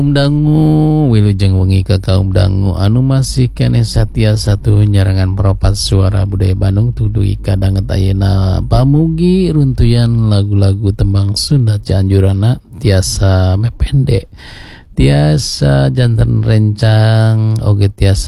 dangu wilujeng wengi ke kaum dangu anu masih kene satya satu nyarangan peropat suara budaya Bandung tudui kadanget ayeuna pamugi runtuyan lagu-lagu tembang Sunda Cianjurana tiasa mepende tiasa janten rencang oge tiasa